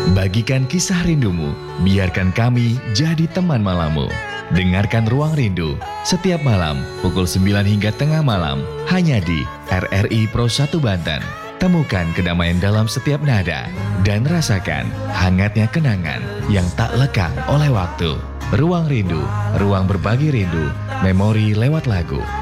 Bagikan kisah rindumu, biarkan kami jadi teman malammu. Dengarkan Ruang Rindu setiap malam pukul 9 hingga tengah malam hanya di RRI Pro 1 Banten. Temukan kedamaian dalam setiap nada dan rasakan hangatnya kenangan yang tak lekang oleh waktu. Ruang Rindu, ruang berbagi rindu, memori lewat lagu.